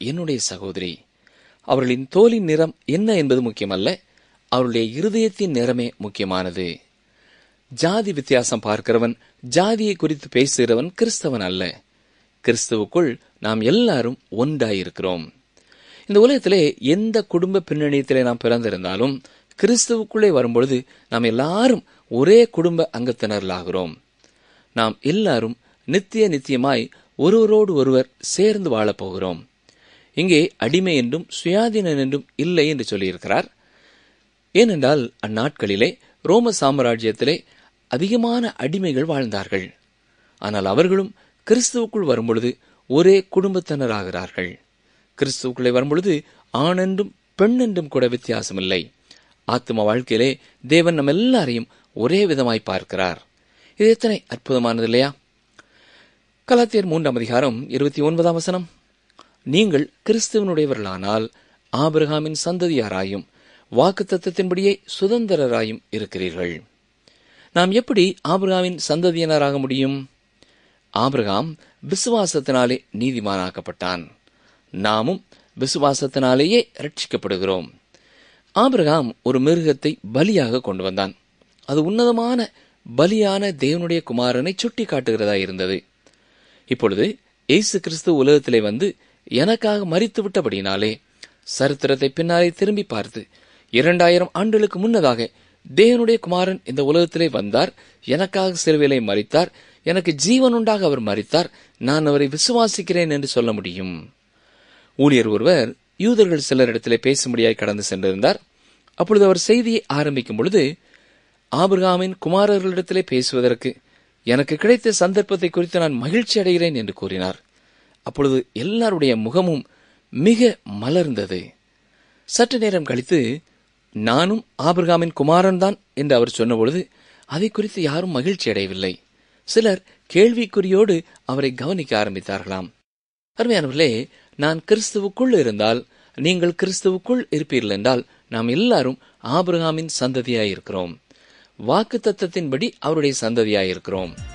என்னுடைய சகோதரி. அவர்களின் தோலின் நிறம் என்ன என்பது முக்கியமல்ல, அவருடைய இருதயத்தின் நிறமே முக்கியமானது. ஜாதி வித்தியாசம் பார்க்கிறவன், ஜாதியை குறித்து பேசுகிறவன் கிறிஸ்தவன் அல்ல. கிறிஸ்துவுக்குள் நாம் எல்லாரும் ஒன்றாயிருக்கிறோம். இந்த உலகத்திலே எந்த குடும்ப பின்னணியத்திலே நாம் பிறந்திருந்தாலும் கிறிஸ்துவுக்குள்ளே வரும்பொழுது நாம் எல்லாரும் ஒரே குடும்ப அங்கத்தினர்களாகிறோம். நாம் எல்லாரும் நித்தியமாய் ஒருவரோடு ஒருவர் சேர்ந்து வாழப்போகிறோம். இங்கே அடிமை என்றும் சுயாதீனன் என்றும் இல்லை என்று சொல்லியிருக்கிறார். ஏனென்றால் அந்நாட்களிலே ரோம சாம்ராஜ்யத்திலே அதிகமான அடிமைகள் வாழ்ந்தார்கள். ஆனால் அவர்களும் கிறிஸ்துவுக்குள் வரும்பொழுது ஒரே குடும்பத்தினராகிறார்கள். கிறிஸ்துவுக்குள்ளே வரும்பொழுது ஆண் என்றும் பெண் என்றும் கூட வித்தியாசமில்லை. ஆத்ம வாழ்க்கையிலே தேவன் நம்ம எல்லாரையும் ஒரே விதமாய் பார்க்கிறார். இது எத்தனை அற்புதமானது இல்லையா? கலாத்தியர் 3:29 நீங்கள் கிறிஸ்துவனுடையவர்களானால் ஆபிரகாமின் சந்ததியாராயும் வாக்குத்தத்தத்தின்படியே சுதந்திரராயும் இருக்கிறீர்கள். நாம் எப்படி ஆபிரகாமின் சந்ததியினராக முடியும்? ஆபிரகாம் விசுவாசத்தினாலே நீதிமானாக்கப்பட்டான். நாமும் விசுவாசத்தினாலேயே ரட்சிக்கப்படுகிறோம். ஆபிரகாம் ஒரு மிருகத்தை பலியாக கொண்டு வந்தான். அது உன்னதமான பலியான தேவனுடைய குமாரனை சுட்டி காட்டுகிறதா இருந்தது. இப்பொழுது இயேசு கிறிஸ்து உலகத்திலே வந்து எனக்காக மரித்து விட்டபடினாலே சரித்திரத்தை பின்னாலே திரும்பி பார்த்து 2000 ஆண்டுகளுக்கு முன்னதாக தேவனுடைய குமாரன் இந்த உலகத்திலே வந்தார், எனக்காக சிலுவையிலே மரித்தார், எனக்கு ஜீவன் உண்டாக அவர் மரித்தார், நான் அவரை விசுவாசிக்கிறேன் என்று சொல்ல முடியும். ஊழியர் ஒருவர் யூதர்கள் சிலரிடத்திலே பேசும்படியாய் கடந்து சென்றிருந்தார். அப்பொழுது அவர் செய்தியை ஆரம்பிக்கும் பொழுது, ஆபிரகாமின் குமாரர்களிடத்திலே பேசுவதற்கு எனக்கு கிடைத்த சந்தர்ப்பத்தை குறித்து நான் மகிழ்ச்சி அடைகிறேன் என்று கூறினார். அப்பொழுது எல்லாருடைய முகமும் மிக மலர்ந்தது. சற்று நேரம் கழித்து, நானும் ஆபிரகாமின் குமாரன் தான் என்று அவர் சொன்னபொழுது அதை குறித்து யாரும் மகிழ்ச்சி அடையவில்லை. சிலர் கேள்விக்குறியோடு அவரை கவனிக்க ஆரம்பித்தார்களாம். அருமையானவர்களே, நான் கிறிஸ்துவுக்குள் இருந்தால் நீங்கள் கிறிஸ்துவுக்குள் இருப்பீர்கள் என்றால் நாம் எல்லாரும் ஆபிரகாமின் சந்ததியாயிருக்கிறோம். வாக்கு தத்தத்தின்படி அவருடைய சந்ததியாயிருக்கிறோம்.